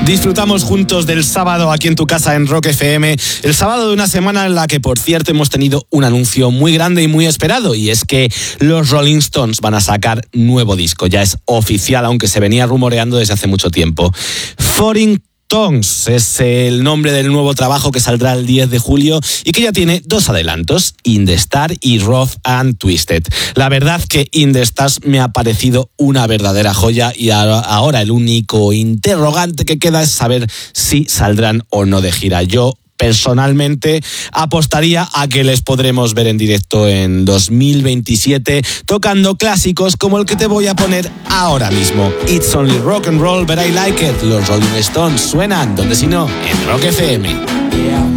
Disfrutamos juntos del sábado aquí en tu casa en Rock FM. El sábado de una semana en la que, por cierto, hemos tenido un anuncio muy grande y muy esperado. Y es que los Rolling Stones van a sacar nuevo disco. Ya es oficial, aunque se venía rumoreando desde hace mucho tiempo. Foreign Tongues es el nombre del nuevo trabajo que saldrá el 10 de julio y que ya tiene 2 adelantos, In the Star y Rough and Twisted. La verdad que In the Stars me ha parecido una verdadera joya y ahora el único interrogante que queda es saber si saldrán o no de gira. Yo personalmente apostaría a que les podremos ver en directo en 2027 tocando clásicos como el que te voy a poner ahora mismo. It's only rock and roll but I like it. Los Rolling Stones suenan, donde si no, en Rock FM. Yeah.